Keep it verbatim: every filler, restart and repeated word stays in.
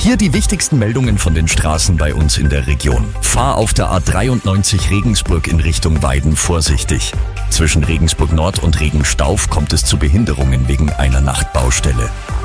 Hier die wichtigsten Meldungen von den Straßen bei uns in der Region. Fahr auf der A dreiundneunzig Regensburg in Richtung Weiden vorsichtig. Zwischen Regensburg Nord und Regenstauf kommt es zu Behinderungen wegen einer Nachtbaustelle.